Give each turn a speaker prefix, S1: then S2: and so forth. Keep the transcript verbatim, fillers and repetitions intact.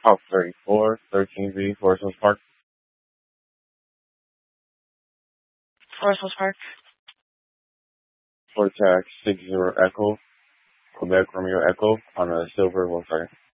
S1: Hawk thirty-four, thirteen V, Forest Hills Park.
S2: Forest Hills Park.
S1: Vortex six zero Echo, Quebec Romeo Echo on a silver, one second.